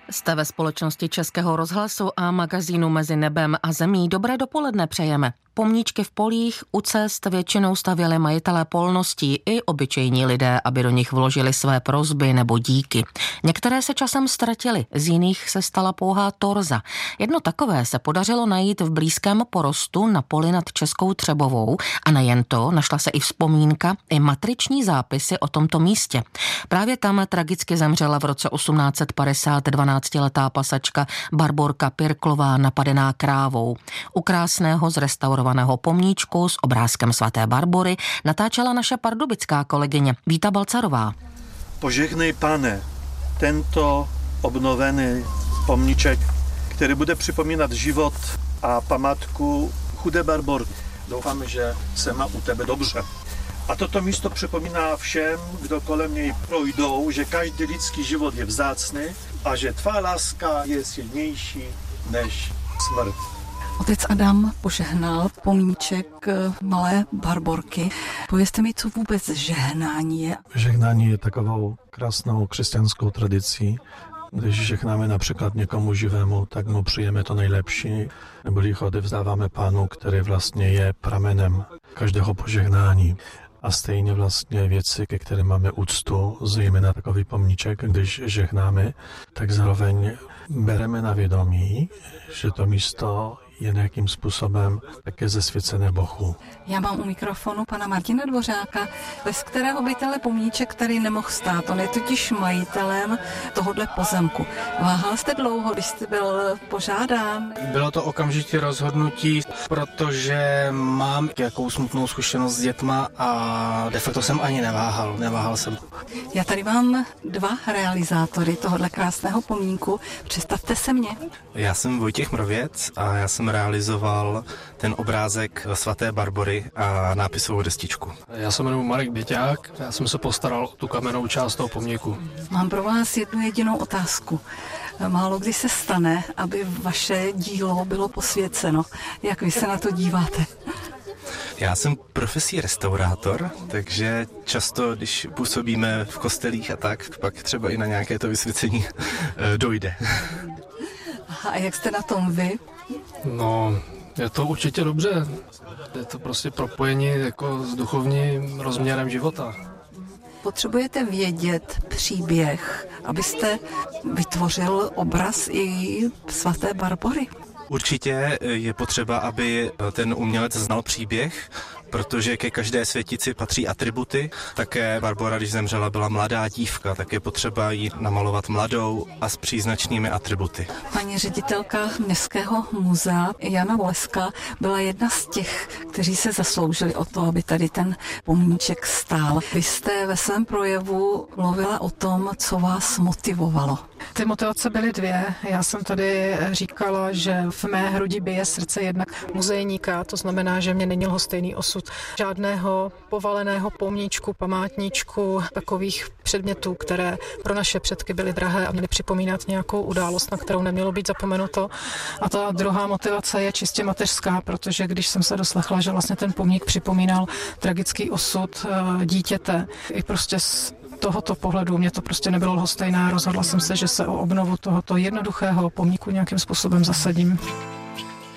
Jste ve společnosti Českého rozhlasu a magazínu Mezi nebem a zemí. Dobré dopoledne přejeme. Pomníčky v polích u cest většinou stavěli majitelé polností i obyčejní lidé, aby do nich vložili své prosby nebo díky. Některé se časem ztratily, z jiných se stala pouhá torza. Jedno takové se podařilo najít v blízkém porostu na poli nad Českou Třebovou a nejen to, našla se i vzpomínka, i matriční zápisy o tomto místě. Právě tam tragicky zemřela v roce 1850 12letá pasačka Barborka Pirklová napadená krávou. U krásného zrestaurovaného pomníčku s obrázkem svaté Barbory natáčela naše pardubická kolegyně Víta Balcarová. Požehnej, Pane, tento obnovený pomníček, který bude připomínat život a památku chudé Barbory. Doufám, že se má u tebe dobře. A toto místo připomíná všem, kdo kolem něj projdou, že každý lidský život je vzácný a že tvá láska je silnější než smrt. Otec Adam požehnal pomníček malé Barborky. Povězte mi, co vůbec žehnání je. Žehnání je takovou krásnou křesťanskou tradicí. Když žehnáme například někomu živému, tak mu přijeme to nejlepší, nebo jich odevzdáváme Pánu, který vlastně je pramenem každého požehnání. A stejně vlastně věci, ke kterým máme úctu, zejména takový pomníček, když žehnáme, tak zároveň bereme na vědomí, že to místo je nějakým způsobem také zasvěcené Bohu. Já mám u mikrofonu pana Martina Dvořáka, bez kterého by tenhle pomníček tady nemohl stát. On je totiž majitelem tohohle pozemku. Váhal jste dlouho, když jste byl požádán? Bylo to okamžitě rozhodnutí, protože mám jakou smutnou zkušenost s dětma a de facto jsem ani neváhal jsem. Já tady mám dva realizátory tohohle krásného pomníku. Představte se mě. Já jsem Vojtěch Mrověc a já jsem realizoval ten obrázek svaté Barbory a nápisovou destičku. Já se jmenuji Marek Běťák, já jsem se postaral o tu kamennou část toho pomníku. Mám pro vás jednu jedinou otázku. Málo kdy se stane, aby vaše dílo bylo posvěceno. Jak vy se na to díváte? Já jsem profesí restaurátor, takže často, když působíme v kostelích a tak, pak třeba i na nějaké to vysvěcení dojde. A jak jste na tom vy? No, je to určitě dobře. Je to prostě propojení jako s duchovním rozměrem života. Potřebujete vědět příběh, abyste vytvořil obraz i svaté Barbory. Určitě je potřeba, aby ten umělec znal příběh, protože ke každé světici patří atributy. Také Barbora, když zemřela, byla mladá dívka, tak je potřeba jí namalovat mladou a s příznačnými atributy. Paní ředitelka Městského muzea Jana Voleska byla jedna z těch, kteří se zasloužili o to, aby tady ten pomníček stál. Vy jste ve svém projevu mluvila o tom, co vás motivovalo. Ty motivace byly dvě. Já jsem tady říkala, že v mé hrudi bije srdce jednak muzejníka, to znamená, že mě není lhostejný osud žádného povaleného pomníčku, památníčku, takových předmětů, které pro naše předky byly drahé a měly připomínat nějakou událost, na kterou nemělo být zapomenuto. A ta druhá motivace je čistě mateřská, protože když jsem se doslechla, že vlastně ten pomník připomínal tragický osud dítěte, i prostě z tohoto pohledu mě to prostě nebylo lhostejné. Rozhodla jsem se, že se o obnovu tohoto jednoduchého pomníku nějakým způsobem zasadím.